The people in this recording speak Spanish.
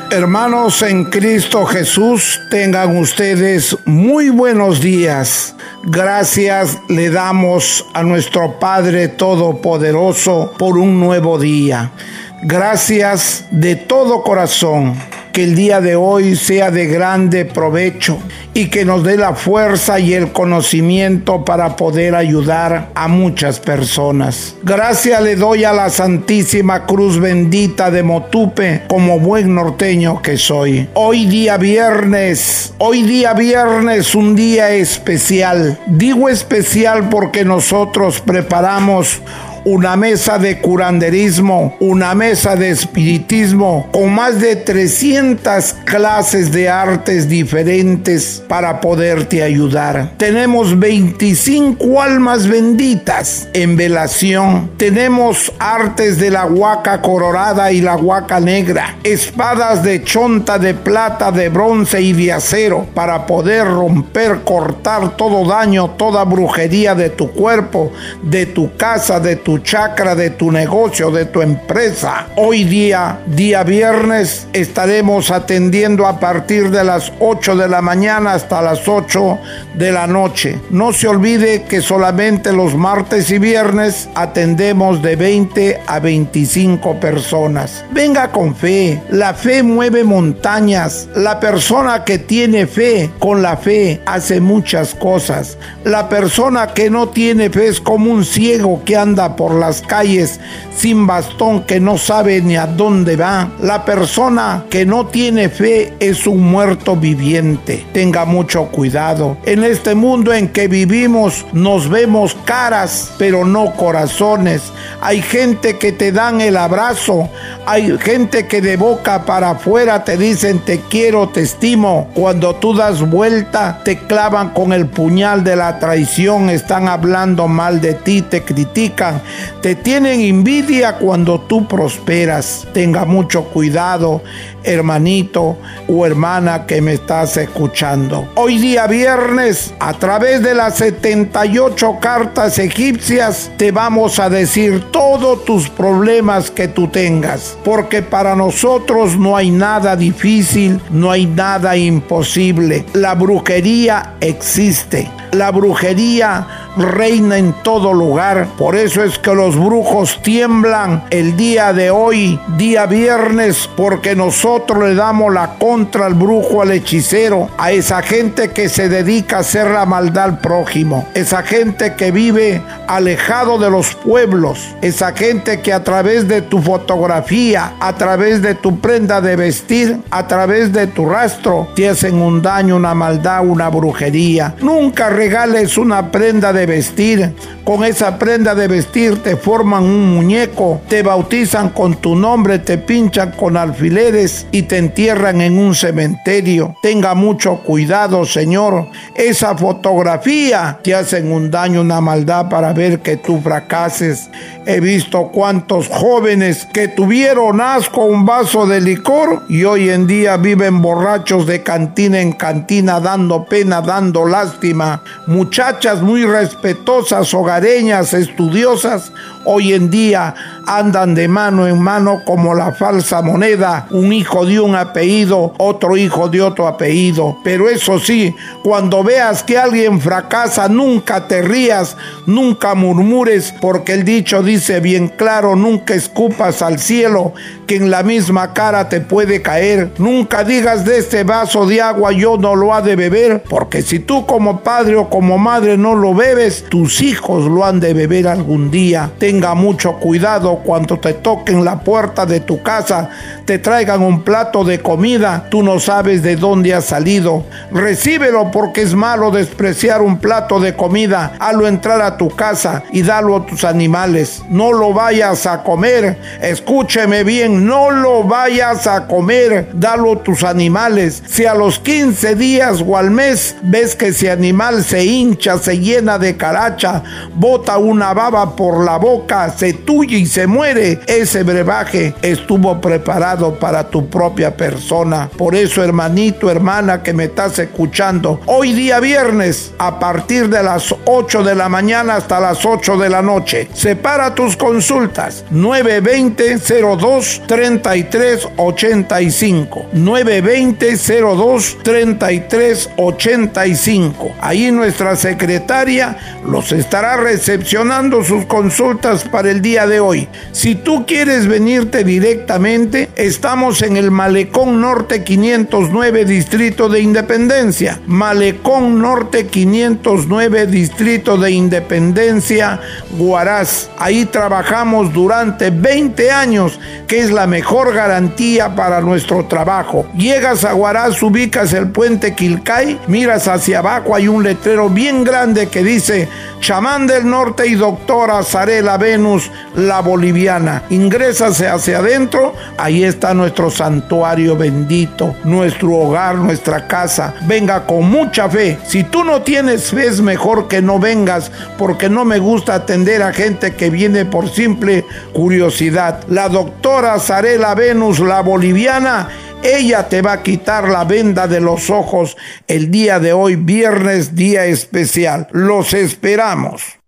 Hermanos en Cristo Jesús, tengan ustedes muy buenos días. Gracias le damos a nuestro Padre Todopoderoso por un nuevo día. Gracias de todo corazón. Que el día de hoy sea de grande provecho y que nos dé la fuerza y el conocimiento para poder ayudar a muchas personas. Gracias le doy a la Santísima Cruz Bendita de Motupe como buen norteño que soy. Hoy día viernes, un día especial. Digo especial porque nosotros preparamos una mesa de curanderismo, una mesa de espiritismo, con más de 300 clases de artes diferentes para poderte ayudar. Tenemos 25 almas benditas en velación. Tenemos artes de la huaca colorada y la huaca negra, espadas de chonta, de plata, de bronce y de acero, para poder romper, cortar todo daño, toda brujería de tu cuerpo, de tu casa, de tu chakra, de tu negocio, de tu empresa. Hoy día viernes, estaremos atendiendo a partir de las 8 de la mañana hasta las 8 de la noche. No se olvide que solamente los martes y viernes atendemos de 20 a 25 personas. Venga con fe. La fe mueve montañas. La persona que tiene fe, con la fe hace muchas cosas. La persona que no tiene fe es como un ciego que anda por las calles sin bastón, que no sabe ni a dónde va. La persona que no tiene fe es un muerto viviente. Tenga mucho cuidado. En este mundo en que vivimos nos vemos caras, pero no corazones. Hay gente que te dan el abrazo, hay gente que de boca para afuera te dicen te quiero, te estimo. Cuando tú das vuelta te clavan con el puñal de la traición, están hablando mal de ti, te critican, te tienen envidia cuando tú prosperas. Tenga mucho cuidado, hermanito o hermana que me estás escuchando. Hoy día viernes, a través de las 78 cartas egipcias, te vamos a decir todos tus problemas que tú tengas, porque para nosotros no hay nada difícil, no hay nada imposible. La brujería existe. La brujería reina en todo lugar. Por eso es que los brujos tiemblan el día de hoy, día viernes, porque nosotros le damos la contra al brujo, al hechicero, a esa gente que se dedica a hacer la maldad al prójimo, esa gente que vive alejado de los pueblos, esa gente que a través de tu fotografía, a través de tu prenda de vestir, a través de tu rastro, te hacen un daño, una maldad, una brujería. Nunca regales una prenda de vestir. Con esa prenda de vestir te forman un muñeco, te bautizan con tu nombre, te pinchan con alfileres y te entierran en un cementerio. Tenga mucho cuidado, señor. Esa fotografía te hacen un daño, una maldad para ver que tú fracases. He visto cuántos jóvenes que tuvieron asco a un vaso de licor y hoy en día viven borrachos de cantina en cantina, dando pena, dando lástima. Muchachas muy respetuosas, hogareñas, estudiosas, hoy en día andan de mano en mano como la falsa moneda, un hijo de un apellido, otro hijo de otro apellido. Pero eso sí, cuando veas que alguien fracasa, nunca te rías, nunca murmures, porque el dicho dice bien claro, nunca escupas al cielo, que en la misma cara te puede caer. Nunca digas de este vaso de agua yo no lo ha de beber, porque si tú como padre o como madre no lo bebes, tus hijos lo han de beber algún día. Tenga mucho cuidado cuando te toquen la puerta de tu casa, te traigan un plato de comida, tú no sabes de dónde ha salido. Recíbelo, porque es malo despreciar un plato de comida. Hazlo entrar a tu casa y dalo a tus animales. No lo vayas a comer, escúcheme bien, no lo vayas a comer, dalo a tus animales. Si a los 15 días o al mes ves que ese animal se hincha, se llena de caracha, bota una baba por la boca, boca se tuye y se muere, ese brebaje estuvo preparado para tu propia persona. Por eso, hermanito, hermana que me estás escuchando, hoy día viernes, a partir de las 8 de la mañana hasta las 8 de la noche, separa tus consultas. 920-02-3385. 920-02-3385. Ahí nuestra secretaria los estará recepcionando sus consultas para el día de hoy. Si tú quieres venirte directamente, estamos en el Malecón Norte 509, Distrito de Independencia. Malecón Norte 509, Distrito de Independencia, Huaraz. Ahí trabajamos durante 20 años, que es la mejor garantía para nuestro trabajo. Llegas a Huaraz, ubicas el puente Quilcay, miras hacia abajo, hay un letrero bien grande que dice Chamán del Norte y Doctora Zarela Venus, la boliviana. Ingresas hacia adentro, ahí está nuestro santuario bendito, nuestro hogar, nuestra casa. Venga con mucha fe. Si tú no tienes fe, es mejor que no vengas, porque no me gusta atender a gente que viene por simple curiosidad. La doctora Zarela Venus, la boliviana, ella te va a quitar la venda de los ojos el día de hoy, viernes, día especial. Los esperamos.